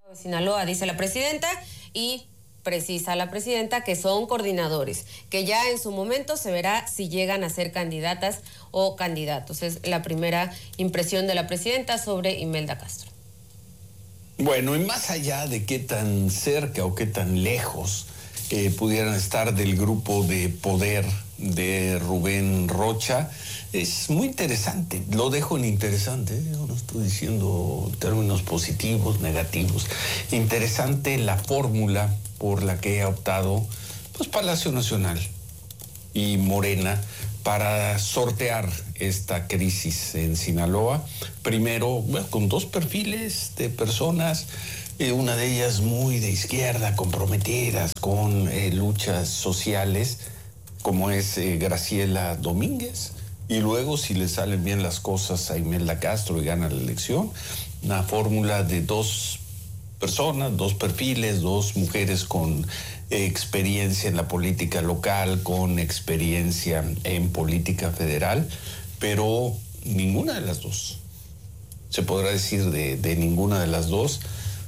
Sinaloa, dice la presidenta, y precisa la presidenta que son coordinadores, que ya en su momento se verá si llegan a ser candidatas o candidatos. Es la primera impresión de la presidenta sobre Imelda Castro. Bueno, y más allá de qué tan cerca o qué tan lejos pudieran estar del grupo de poder de Rubén Rocha, es muy interesante, lo dejo en interesante, yo no estoy diciendo términos positivos, negativos, interesante la fórmula por la que ha optado pues Palacio Nacional y Morena para sortear esta crisis en Sinaloa. Primero, bueno, con dos perfiles de personas, una de ellas muy de izquierda, comprometidas con luchas sociales, como es Graciela Domínguez, y luego, si le salen bien las cosas a Imelda Castro y gana la elección, una fórmula de dos personas, dos perfiles, dos mujeres con experiencia en la política local, con experiencia en política federal, pero ninguna de las dos, se podrá decir de ninguna de las dos,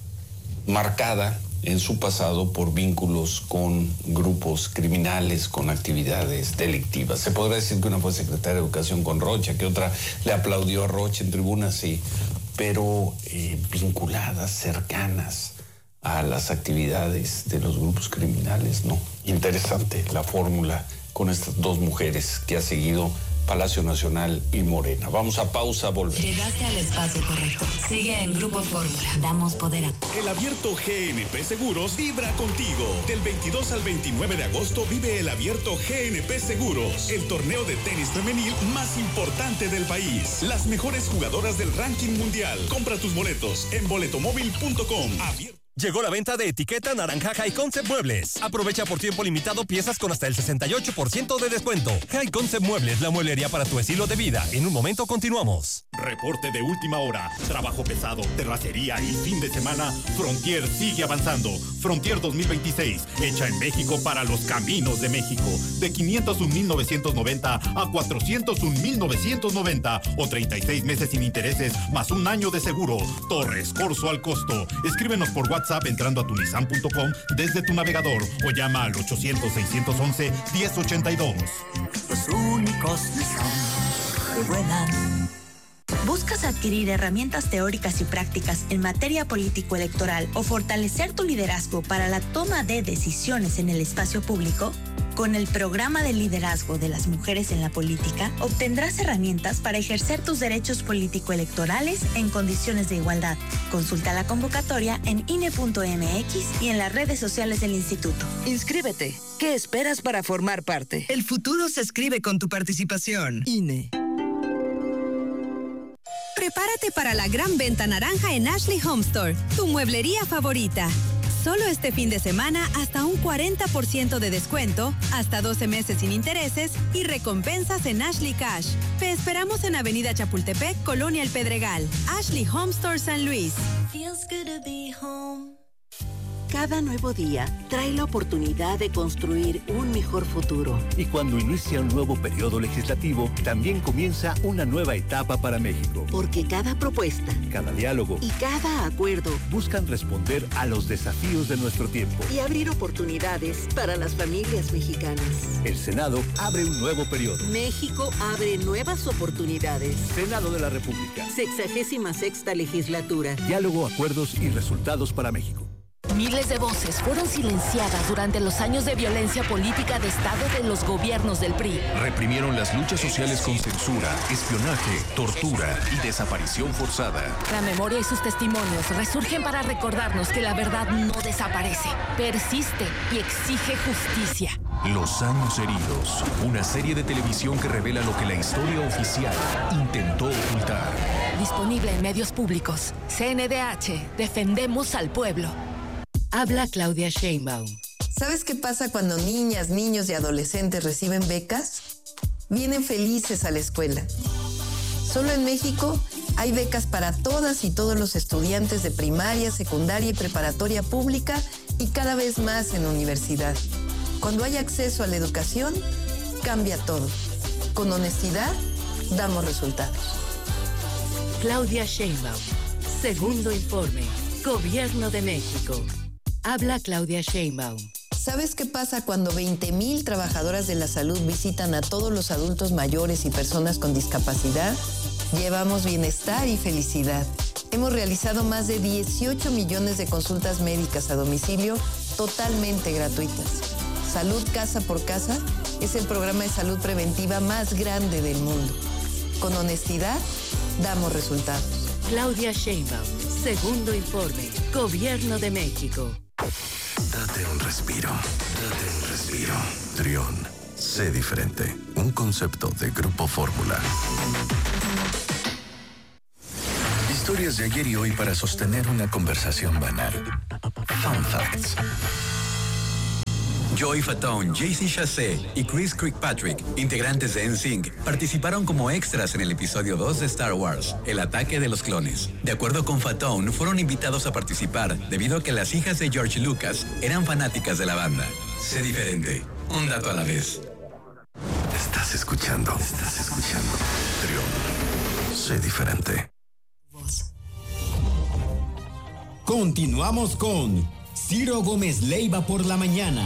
marcada en su pasado por vínculos con grupos criminales, con actividades delictivas. Se podrá decir que una fue secretaria de Educación con Rocha, que otra le aplaudió a Rocha en tribuna, sí, pero vinculadas, cercanas a las actividades de los grupos criminales, no. Interesante la fórmula con estas dos mujeres que ha seguido Palacio Nacional y Morena. Vamos a pausa, volvemos. Llegaste al espacio correcto. Sigue en Grupo Fórmula. Damos poder a... El Abierto GNP Seguros vibra contigo. Del 22 al 29 de agosto vive el Abierto GNP Seguros, el torneo de tenis femenil más importante del país. Las mejores jugadoras del ranking mundial. Compra tus boletos en boletomóvil.com. Llegó la venta de etiqueta naranja High Concept Muebles. Aprovecha por tiempo limitado piezas con hasta el 68% de descuento. High Concept Muebles, la mueblería para tu estilo de vida. En un momento continuamos. Reporte de última hora. Trabajo pesado, terracería y fin de semana. Frontier sigue avanzando. Frontier 2026, hecha en México para los caminos de México. De 501,990 a 401,990 o 36 meses sin intereses más un año de seguro. Torres Corso al costo. Escríbenos por WhatsApp entrando a tunisan.com desde tu navegador o llama al 800-611-1082. Los únicos Nissan que vuelan. ¿Buscas adquirir herramientas teóricas y prácticas en materia político-electoral o fortalecer tu liderazgo para la toma de decisiones en el espacio público? Con el programa de liderazgo de las mujeres en la política, obtendrás herramientas para ejercer tus derechos político-electorales en condiciones de igualdad. Consulta la convocatoria en INE.mx y en las redes sociales del instituto. Inscríbete. ¿Qué esperas para formar parte? El futuro se escribe con tu participación. INE. Prepárate para la gran venta naranja en Ashley Home Store, tu mueblería favorita. Solo este fin de semana hasta un 40% de descuento, hasta 12 meses sin intereses y recompensas en Ashley Cash. Te esperamos en Avenida Chapultepec, Colonia El Pedregal. Ashley Home Store San Luis. Feels good to be home. Cada nuevo día trae la oportunidad de construir un mejor futuro. Y cuando inicia un nuevo periodo legislativo, también comienza una nueva etapa para México. Porque cada propuesta, cada diálogo y cada acuerdo buscan responder a los desafíos de nuestro tiempo y abrir oportunidades para las familias mexicanas. El Senado abre un nuevo periodo. México abre nuevas oportunidades. Senado de la República. 66ª legislatura. Diálogo, acuerdos y resultados para México. Miles de voces fueron silenciadas durante los años de violencia política de Estado de los gobiernos del PRI. Reprimieron las luchas sociales con censura, espionaje, tortura y desaparición forzada. La memoria y sus testimonios resurgen para recordarnos que la verdad no desaparece, persiste y exige justicia. Los años heridos, una serie de televisión que revela lo que la historia oficial intentó ocultar. Disponible en medios públicos. CNDH, defendemos al pueblo. Habla Claudia Sheinbaum. ¿Sabes qué pasa cuando niñas, niños y adolescentes reciben becas? Vienen felices a la escuela. Solo en México hay becas para todas y todos los estudiantes de primaria, secundaria y preparatoria pública y cada vez más en universidad. Cuando hay acceso a la educación, cambia todo. Con honestidad, damos resultados. Claudia Sheinbaum. Segundo informe. Gobierno de México. Habla Claudia Sheinbaum. ¿Sabes qué pasa cuando 20,000 trabajadoras de la salud visitan a todos los adultos mayores y personas con discapacidad? Llevamos bienestar y felicidad. Hemos realizado más de 18 millones de consultas médicas a domicilio totalmente gratuitas. Salud Casa por Casa es el programa de salud preventiva más grande del mundo. Con honestidad, damos resultados. Claudia Sheinbaum, segundo informe. Gobierno de México. Date un respiro. Trión. Sé diferente. Un concepto de Grupo Fórmula. Historias de ayer y hoy para sostener una conversación banal. Fun Facts. Joy Fatone, JC Chasez y Chris Kirkpatrick, integrantes de NSYNC, participaron como extras en el episodio 2 de Star Wars, El ataque de los clones. De acuerdo con Fatone, fueron invitados a participar debido a que las hijas de George Lucas eran fanáticas de la banda. Sé diferente, un dato a la vez. Estás escuchando. Trión. Sé diferente. Continuamos con Ciro Gómez Leiva por la mañana.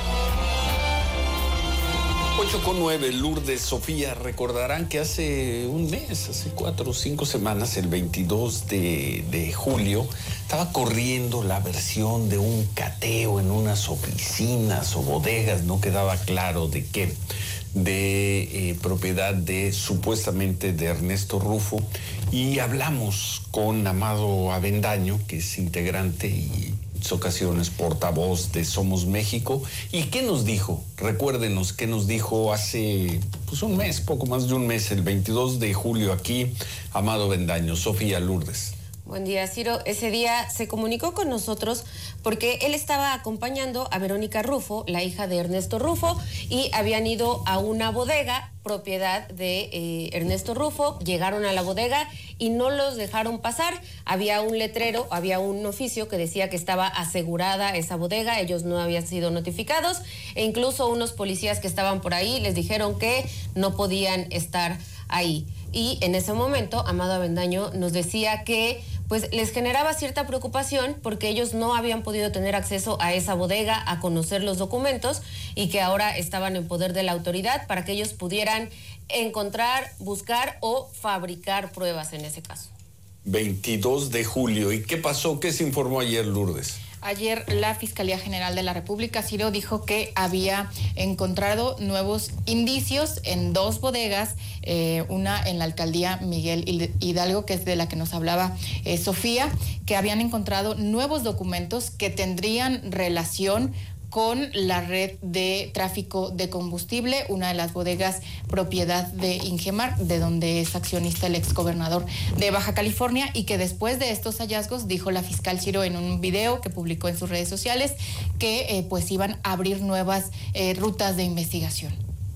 8:09, Lourdes, Sofía, recordarán que hace un mes, hace 4 o 5 semanas, el 22 de julio, estaba corriendo la versión de un cateo en unas oficinas o bodegas, no quedaba claro de qué, de propiedad de supuestamente de Ernesto Rufo, y hablamos con Amado Avendaño, que es integrante y ocasiones portavoz de Somos México. ¿Y qué nos dijo? Recuérdenos qué nos dijo hace un mes, poco más de un mes, el 22 de julio aquí, Amado Avendaño. Sofía, Lourdes. Buen día, Ciro. Ese día se comunicó con nosotros porque él estaba acompañando a Verónica Rufo, la hija de Ernesto Rufo, y habían ido a una bodega propiedad de Ernesto Rufo. Llegaron a la bodega y no los dejaron pasar. Había un letrero, había un oficio que decía que estaba asegurada esa bodega. Ellos no habían sido notificados e incluso unos policías que estaban por ahí les dijeron que no podían estar ahí. Y en ese momento, Amado Avendaño nos decía que pues les generaba cierta preocupación porque ellos no habían podido tener acceso a esa bodega, a conocer los documentos, y que ahora estaban en poder de la autoridad para que ellos pudieran encontrar, buscar o fabricar pruebas en ese caso. 22 de julio. ¿Y qué pasó? ¿Qué se informó ayer, Lourdes? Ayer la Fiscalía General de la República, Ciro, dijo que había encontrado nuevos indicios en 2 bodegas, una en la alcaldía Miguel Hidalgo, que es de la que nos hablaba Sofía, que habían encontrado nuevos documentos que tendrían relación con la red de tráfico de combustible, una de las bodegas propiedad de Ingemar, de donde es accionista el exgobernador de Baja California, y que después de estos hallazgos, dijo la fiscal Ciro en un video que publicó en sus redes sociales, que pues iban a abrir nuevas rutas de investigación.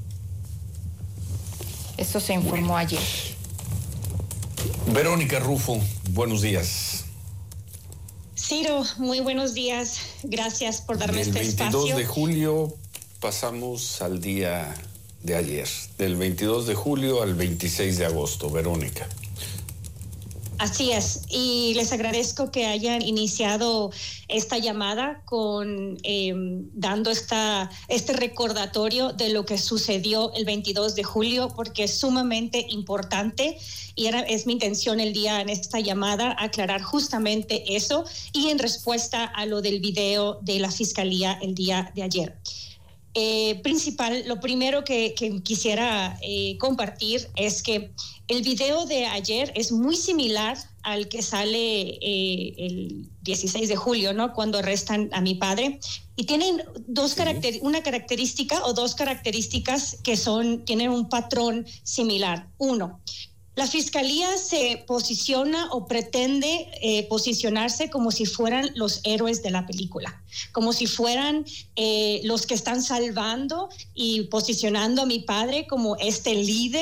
Esto se informó ayer. Verónica Rufo, buenos días. Ciro, muy buenos días. Gracias por darme este espacio. Del 22 de julio pasamos al día de ayer. Del 22 de julio al 26 de agosto, Verónica. Así es, y les agradezco que hayan iniciado esta llamada con dando este recordatorio de lo que sucedió el 22 de julio, porque es sumamente importante, y es mi intención el día en esta llamada aclarar justamente eso, y en respuesta a lo del video de la Fiscalía el día de ayer. Lo primero que quisiera compartir es que el video de ayer es muy similar al que sale el 16 de julio, ¿no? Cuando arrestan a mi padre. Y tienen una característica o dos características que tienen un patrón similar. Uno, la Fiscalía se posiciona o pretende posicionarse como si fueran los héroes de la película, como si fueran los que están salvando y posicionando a mi padre como este líder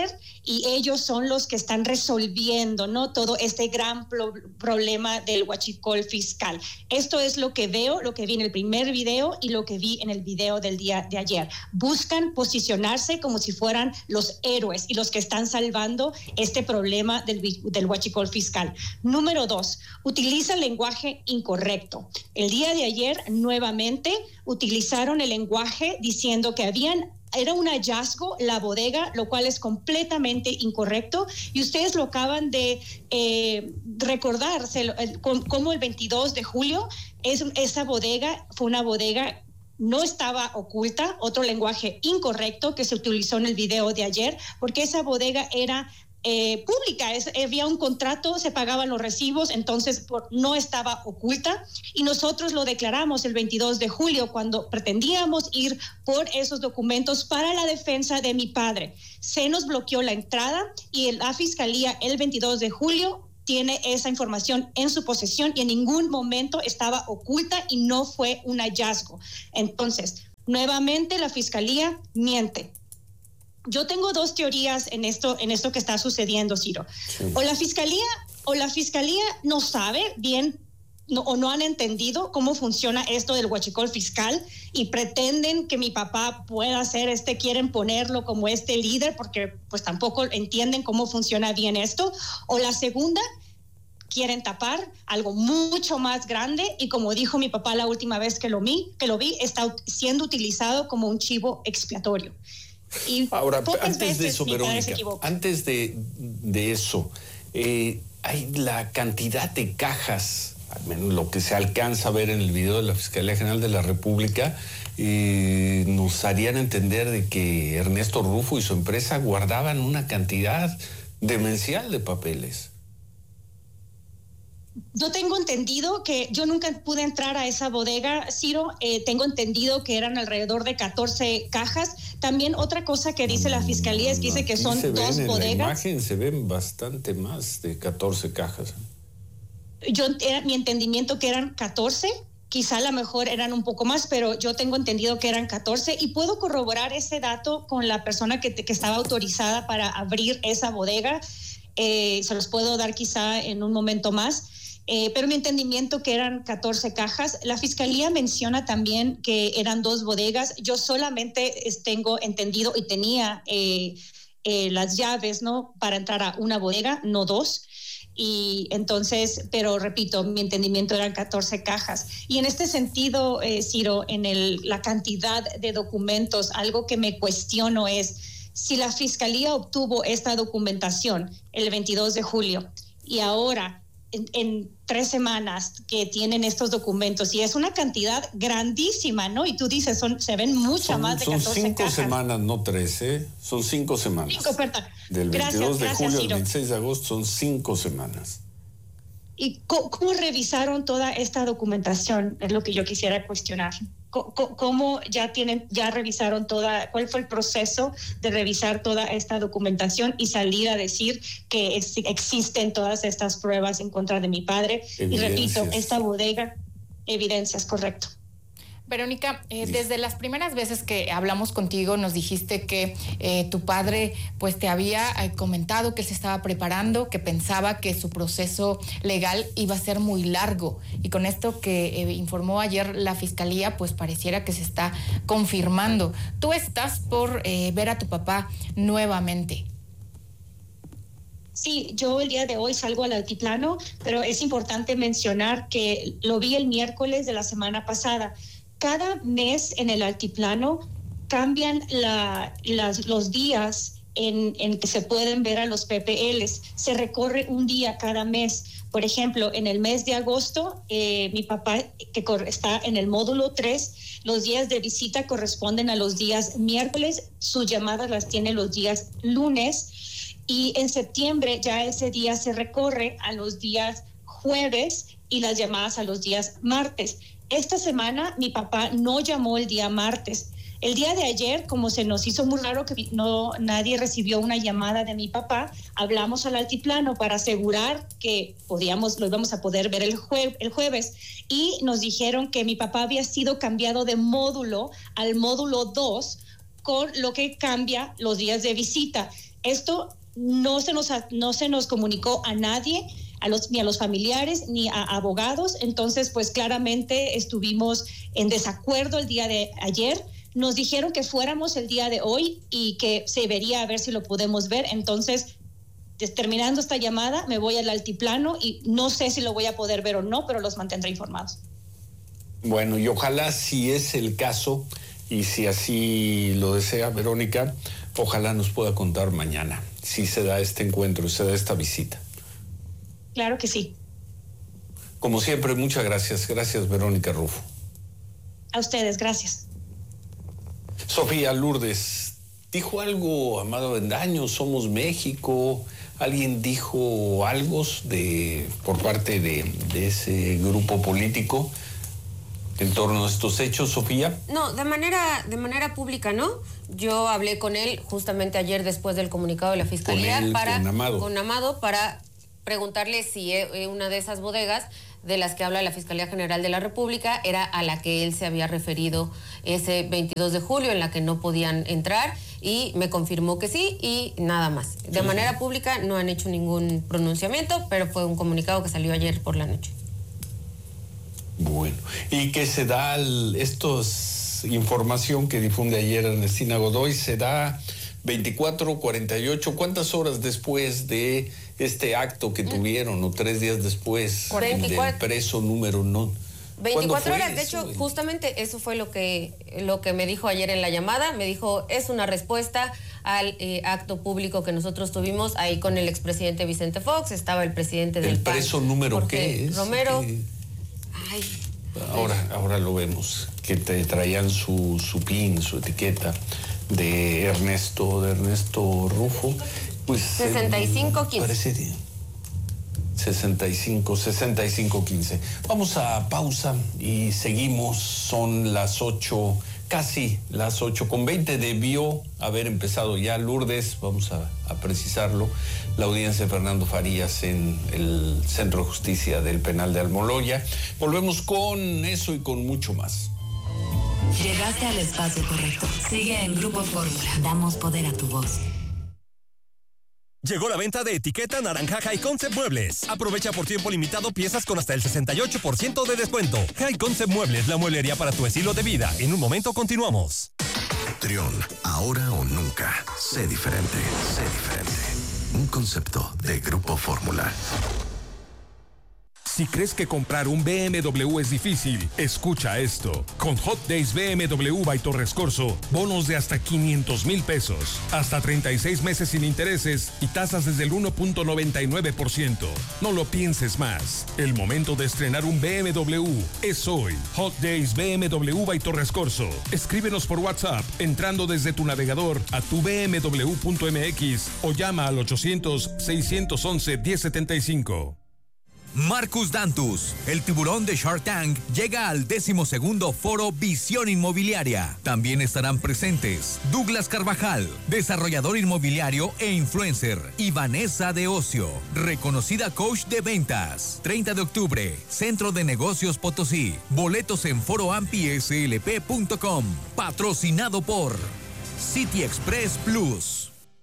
y ellos son los que están resolviendo, ¿no?, todo este gran problema del huachicol fiscal. Esto es lo que veo, lo que vi en el primer video y lo que vi en el video del día de ayer. Buscan posicionarse como si fueran los héroes y los que están salvando este problema del huachicol fiscal. Número 2, utiliza el lenguaje incorrecto. El día de ayer nuevamente utilizaron el lenguaje diciendo que era un hallazgo la bodega, lo cual es completamente incorrecto, y ustedes lo acaban de recordar, como el 22 de julio esa bodega fue una bodega, no estaba oculta, otro lenguaje incorrecto que se utilizó en el video de ayer, porque esa bodega era pública, había un contrato, se pagaban los recibos, entonces no estaba oculta, y nosotros lo declaramos el 22 de julio cuando pretendíamos ir por esos documentos para la defensa de mi padre. Se nos bloqueó la entrada y la fiscalía el 22 de julio tiene esa información en su posesión y en ningún momento estaba oculta y no fue un hallazgo. Entonces, nuevamente la fiscalía miente. Yo tengo dos teorías en esto que está sucediendo, Ciro. Sí. O la fiscalía no sabe bien o no han entendido cómo funciona esto del huachicol fiscal y pretenden que mi papá pueda ser quieren ponerlo como líder porque pues tampoco entienden cómo funciona bien esto. O la segunda, quieren tapar algo mucho más grande y, como dijo mi papá la última vez que lo vi, está siendo utilizado como un chivo expiatorio. Y ahora, antes de eso, Verónica, antes de eso, hay la cantidad de cajas, al menos lo que se alcanza a ver en el video de la Fiscalía General de la República, nos harían entender de que Ernesto Rufo y su empresa guardaban una cantidad demencial de papeles. Yo tengo entendido que yo nunca pude entrar a esa bodega, Ciro. Tengo entendido que eran alrededor de 14 cajas. También otra cosa que dice la fiscalía es que dice que son dos bodegas. En la imagen se ven bastante más de 14 cajas. Mi entendimiento que eran 14. Quizá a lo mejor eran un poco más, pero yo tengo entendido que eran 14 y puedo corroborar ese dato con la persona que estaba autorizada para abrir esa bodega. Se los puedo dar quizá en un momento más. Pero mi entendimiento que eran 14 cajas. La fiscalía menciona también que eran dos bodegas. Yo solamente tengo entendido y tenía las llaves, ¿no?, para entrar a una bodega, no dos. Y entonces, pero repito, mi entendimiento eran 14 cajas. Y en este sentido, Ciro, la cantidad de documentos, algo que me cuestiono es si la fiscalía obtuvo esta documentación el 22 de julio y ahora en 3 semanas que tienen estos documentos, y es una cantidad grandísima, ¿no? Y tú dices, se ven más de 14 cajas. Son 5 semanas, no 13, son 5 semanas. 5, perdón. Del 22 de julio al 26 de agosto son 5 semanas. ¿Y cómo revisaron toda esta documentación? Es lo que yo quisiera cuestionar. ¿Cómo ya revisaron cuál fue el proceso de revisar toda esta documentación y salir a decir que existen todas estas pruebas en contra de mi padre? Evidencias. Y repito, esta bodega, evidencias, correcto. Verónica, desde las primeras veces que hablamos contigo nos dijiste que tu padre pues te había comentado que se estaba preparando, que pensaba que su proceso legal iba a ser muy largo, y con esto que informó ayer la fiscalía pues pareciera que se está confirmando. Tú estás por ver a tu papá nuevamente. Sí, yo el día de hoy salgo al altiplano, pero es importante mencionar que lo vi el miércoles de la semana pasada. Cada mes en el altiplano cambian los días en que se pueden ver a los PPLs. Se recorre un día cada mes. Por ejemplo, en el mes de agosto, mi papá, que está en el módulo 3, los días de visita corresponden a los días miércoles, sus llamadas las tiene los días lunes, y en septiembre ya ese día se recorre a los días jueves y las llamadas a los días martes. Esta semana mi papá no llamó el día martes. El día de ayer, como se nos hizo muy raro que nadie recibió una llamada de mi papá, hablamos al altiplano para asegurar que lo íbamos a poder ver el jueves, y nos dijeron que mi papá había sido cambiado de módulo al módulo 2, con lo que cambia los días de visita. Esto no se nos comunicó a nadie, ni a los familiares, ni a abogados. Entonces, pues claramente estuvimos en desacuerdo el día de ayer. Nos dijeron que fuéramos el día de hoy y que se vería a ver si lo podemos ver. Entonces, terminando esta llamada, me voy al altiplano y no sé si lo voy a poder ver o no, pero los mantendré informados. Bueno, y ojalá, si es el caso y si así lo desea Verónica, ojalá nos pueda contar mañana si se da este encuentro, se da esta visita. Claro que sí. Como siempre, muchas gracias. Gracias, Verónica Rufo. A ustedes, gracias. Sofía Lourdes, ¿dijo algo Amado Avendaño? ¿Somos México? ¿Alguien dijo algo por parte de ese grupo político en torno a estos hechos, Sofía? No, de manera pública, ¿no? Yo hablé con él justamente ayer después del comunicado de la Fiscalía con Amado para preguntarle si una de esas bodegas de las que habla la Fiscalía General de la República era a la que él se había referido ese 22 de julio, en la que no podían entrar, y me confirmó que sí, y nada más. De manera pública no han hecho ningún pronunciamiento, pero fue un comunicado que salió ayer por la noche. Bueno, y que se da información que difunde ayer Ernestina Godoy, se da 24, 48, ¿cuántas horas después de este acto que tuvieron, o 3 días después 44. del preso número no? 24 horas, de hecho, justamente eso fue lo que me dijo ayer en la llamada. Me dijo, es una respuesta al acto público que nosotros tuvimos ahí con el expresidente Vicente Fox, estaba el presidente del PAN. ¿El preso número Jorge qué es? Romero. Ay. Ahora lo vemos, que te traían su pin, su etiqueta de Ernesto Rufo. Pues 6515. Parece 6515. Vamos a pausa y seguimos. Son las 8, casi las 8:20. Debió haber empezado ya, Lourdes, vamos a precisarlo, la audiencia de Fernando Farías en el Centro de Justicia del Penal de Almoloya. Volvemos con eso y con mucho más. Llegaste al espacio correcto. Sigue en Grupo Fórmula. Damos poder a tu voz. Llegó la venta de etiqueta naranja High Concept Muebles. Aprovecha por tiempo limitado piezas con hasta el 68% de descuento. High Concept Muebles, la mueblería para tu estilo de vida. En un momento continuamos. Trión, ahora o nunca. Sé diferente. Un concepto de Grupo Fórmula. Si crees que comprar un BMW es difícil, escucha esto. Con Hot Days BMW by Torres Corso, bonos de hasta 500,000 pesos, hasta 36 meses sin intereses y tasas desde el 1.99%. No lo pienses más. El momento de estrenar un BMW es hoy. Hot Days BMW by Torres Corso. Escríbenos por WhatsApp entrando desde tu navegador a tubmw.mx o llama al 800-611-1075. Marcus Dantus, el tiburón de Shark Tank, llega al 12º Foro Visión Inmobiliaria. También estarán presentes Douglas Carvajal, desarrollador inmobiliario e influencer, y Vanessa de Ocio, reconocida coach de ventas. 30 de octubre, Centro de Negocios Potosí. Boletos en foroampislp.com. Patrocinado por City Express Plus.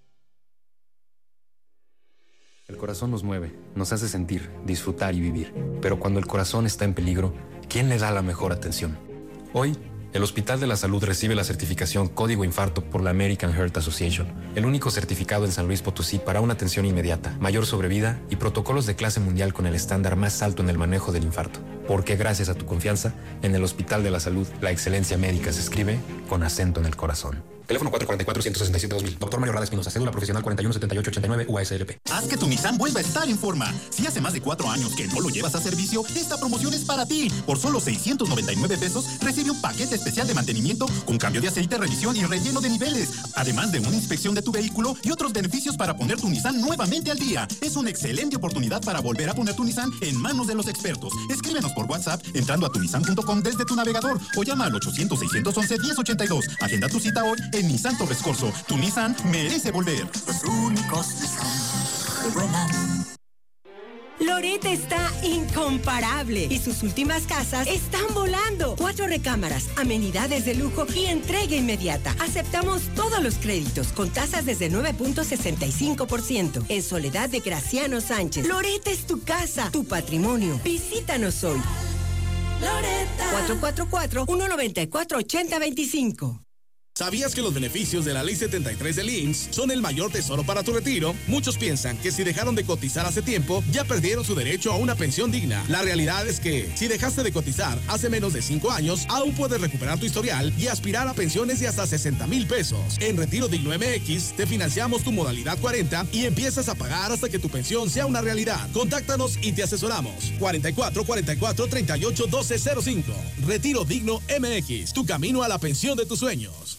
El corazón nos mueve, nos hace sentir, disfrutar y vivir. Pero cuando el corazón está en peligro, ¿quién le da la mejor atención? Hoy, el Hospital de la Salud recibe la certificación Código Infarto por la American Heart Association, el único certificado en San Luis Potosí para una atención inmediata, mayor sobrevida y protocolos de clase mundial con el estándar más alto en el manejo del infarto. Porque gracias a tu confianza, en el Hospital de la Salud, la excelencia médica se escribe con acento en el corazón. Teléfono 444-167-2000. Doctor Mario Rada Espinosa. Cédula profesional 417889 UASLP. Haz que tu Nissan vuelva a estar en forma. Si hace más de 4 años que no lo llevas a servicio, esta promoción es para ti. Por solo 699 pesos, recibe un paquete especial de mantenimiento con cambio de aceite, revisión y relleno de niveles. Además de una inspección de tu vehículo y otros beneficios para poner tu Nissan nuevamente al día. Es una excelente oportunidad para volver a poner tu Nissan en manos de los expertos. Escríbenos por WhatsApp entrando a tunissan.com desde tu navegador o llama al 800-611-1082. Agenda tu cita hoy en Nissan Torres Corso. Tu Nissan merece volver. Los únicos Nissan que vuelan. Loret está incomparable y sus últimas casas están volando. 4 recámaras, amenidades de lujo y entrega inmediata. Aceptamos todos los créditos con tasas desde 9.65%. En Soledad de Graciano Sánchez. Loret es tu casa, tu patrimonio. Visítanos hoy. Loretta. 444-194-8025. ¿Sabías que los beneficios de la Ley 73 del IMSS son el mayor tesoro para tu retiro? Muchos piensan que si dejaron de cotizar hace tiempo, ya perdieron su derecho a una pensión digna. La realidad es que, si dejaste de cotizar hace menos de 5 años, aún puedes recuperar tu historial y aspirar a pensiones de hasta 60,000 pesos. En Retiro Digno MX, te financiamos tu modalidad 40 y empiezas a pagar hasta que tu pensión sea una realidad. Contáctanos y te asesoramos. 44 44 38 12 05. Retiro Digno MX, tu camino a la pensión de tus sueños.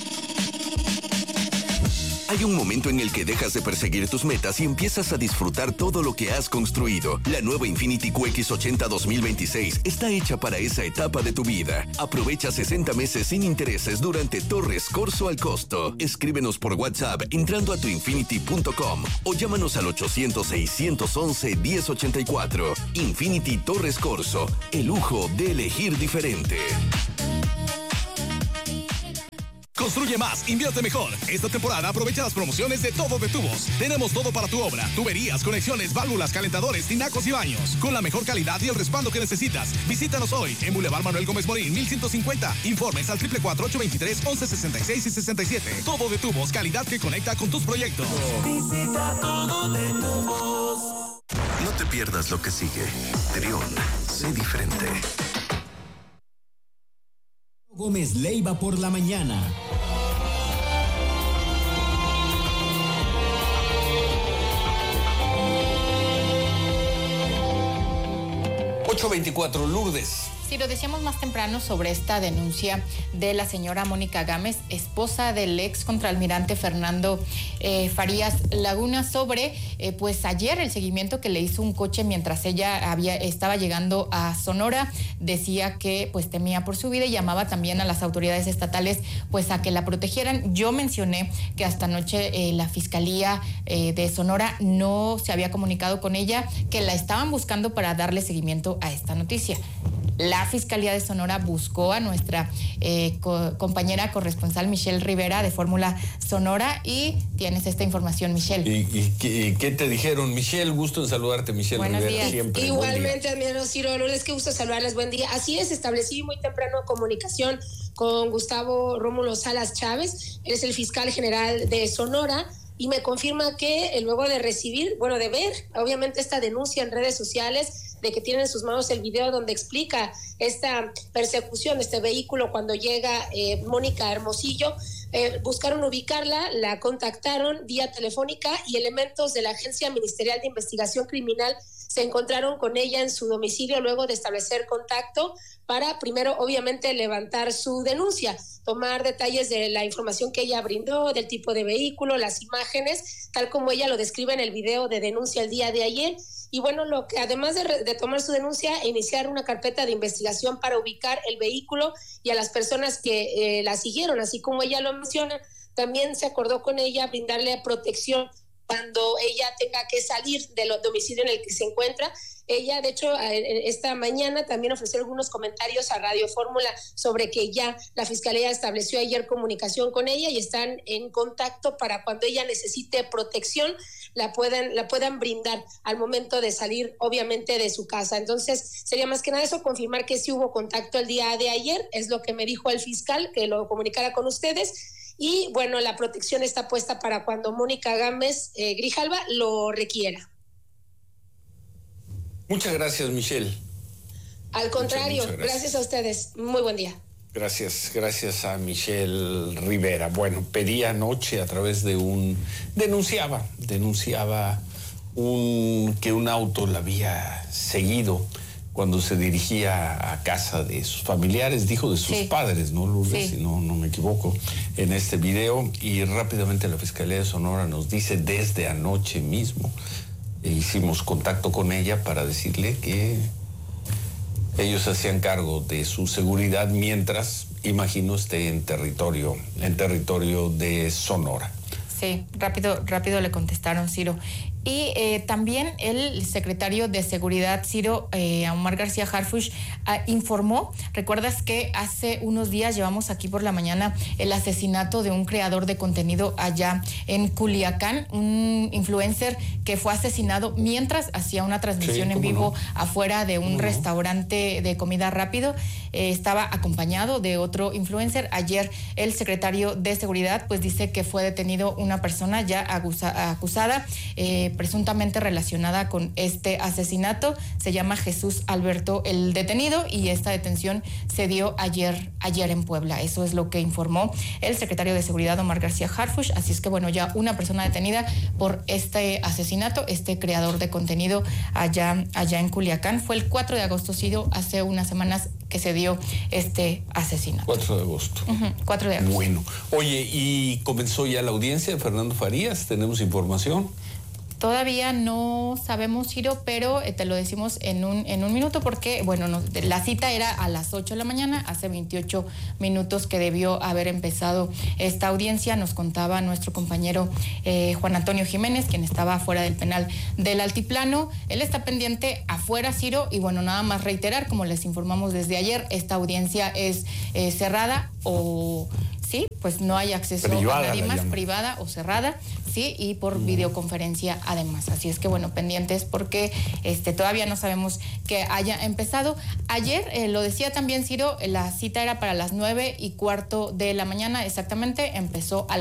Hay un momento en el que dejas de perseguir tus metas y empiezas a disfrutar todo lo que has construido. La nueva Infiniti QX80 2026 está hecha para esa etapa de tu vida. Aprovecha 60 meses sin intereses durante Torres Corso al costo. Escríbenos por WhatsApp entrando a tuinfinity.com o llámanos al 800-611-1084. Infiniti Torres Corso, el lujo de elegir diferente. Construye más, invierte mejor. Esta temporada aprovecha las promociones de Todo de Tubos. Tenemos todo para tu obra: tuberías, conexiones, válvulas, calentadores, tinacos y baños. Con la mejor calidad y el respaldo que necesitas. Visítanos hoy en Boulevard Manuel Gómez Morín, 1150. Informes al 444-823-1166 y 67. Todo de Tubos, calidad que conecta con tus proyectos. Visita Todo de Tubos. No te pierdas lo que sigue. Trión, sé diferente. Gómez Leiva por la mañana. .24 Lourdes. Sí, lo decíamos más temprano sobre esta denuncia de la señora Mónica Gámez, esposa del ex contraalmirante Fernando Farías Laguna, sobre pues ayer el seguimiento que le hizo un coche mientras ella estaba llegando a Sonora. Decía que pues temía por su vida y llamaba también a las autoridades estatales pues a que la protegieran. Yo mencioné que hasta anoche la Fiscalía de Sonora no se había comunicado con ella, que la estaban buscando para darle seguimiento a esta noticia. La Fiscalía de Sonora buscó a nuestra compañera corresponsal Michelle Rivera de Fórmula Sonora y tienes esta información, Michelle. ¿Y qué te dijeron, Michelle? Gusto en saludarte, Michelle. Buenos Rivera. días. Siempre. Igualmente, admirado Ciro Lourdes, qué gusto saludarles, buen día. Así es, establecí muy temprano comunicación con Gustavo Rómulo Salas Chávez, él es el fiscal general de Sonora, y me confirma que luego de recibir, de ver, obviamente, esta denuncia en redes sociales, de que tiene en sus manos el video donde explica esta persecución de este vehículo cuando llega Mónica Hermosillo, buscaron ubicarla, la contactaron vía telefónica y elementos de la Agencia Ministerial de Investigación Criminal se encontraron con ella en su domicilio luego de establecer contacto para primero, obviamente, levantar su denuncia, tomar detalles de la información que ella brindó, del tipo de vehículo, las imágenes, tal como ella lo describe en el video de denuncia el día de ayer. Y bueno, lo que además de tomar su denuncia, iniciar una carpeta de investigación para ubicar el vehículo y a las personas que la siguieron, así como ella lo menciona, también se acordó con ella brindarle protección cuando ella tenga que salir del domicilio en el que se encuentra. Ella, de hecho, esta mañana también ofreció algunos comentarios a Radio Fórmula sobre que ya la Fiscalía estableció ayer comunicación con ella y están en contacto para cuando ella necesite protección, la puedan brindar al momento de salir, obviamente, de su casa. Entonces, sería más que nada eso, confirmar que sí hubo contacto el día de ayer, es lo que me dijo el fiscal, que lo comunicara con ustedes. Y bueno, la protección está puesta para cuando Mónica Gámez Grijalva lo requiera. Muchas gracias, Michelle. Al contrario, muchas gracias a ustedes. Muy buen día. Gracias a Michelle Rivera. Bueno, pedía anoche a través de denunciaba que un auto la había seguido cuando se dirigía a casa de sus familiares, dijo de sus padres, ¿no, Lourdes? Sí. Si no me equivoco, en este video. Y rápidamente la Fiscalía de Sonora nos dice desde anoche mismo, hicimos contacto con ella para decirle que ellos hacían cargo de su seguridad mientras, imagino, esté en territorio de Sonora. Sí, rápido le contestaron, Ciro. Y también el secretario de Seguridad, Ciro Omar García Harfuch, informó, recuerdas que hace unos días llevamos aquí por la mañana el asesinato de un creador de contenido allá en Culiacán, un influencer que fue asesinado mientras hacía una transmisión en vivo afuera de un restaurante de comida rápido. Estaba acompañado de otro influencer. Ayer el secretario de Seguridad pues dice que fue detenido una persona ya acusada, presuntamente relacionada con este asesinato. Se llama Jesús Alberto el detenido y esta detención se dio ayer en Puebla. Eso es lo que informó el secretario de Seguridad, Omar García Harfuch. Así es que bueno, ya una persona detenida por este asesinato, este creador de contenido allá en Culiacán. Fue el 4 de agosto, Ciro, hace unas semanas que se dio este asesinato. 4 de agosto. 4 de agosto. Bueno, oye, ¿y comenzó ya la audiencia de Fernando Farías? ¿Tenemos información? Todavía no sabemos, Ciro, pero te lo decimos en un minuto porque, bueno, la cita era a las 8 de la mañana, hace 28 minutos que debió haber empezado esta audiencia. Nos contaba nuestro compañero Juan Antonio Jiménez, quien estaba afuera del penal del Altiplano. Él está pendiente afuera, Ciro, y bueno, nada más reiterar, como les informamos desde ayer, esta audiencia es cerrada o... Sí, pues no hay acceso privada, a nadie más, privada o cerrada, sí, y por videoconferencia además. Así es que bueno, pendientes porque todavía no sabemos que haya empezado. Ayer, lo decía también Ciro, la cita era para las 9:15 de la mañana, exactamente, empezó a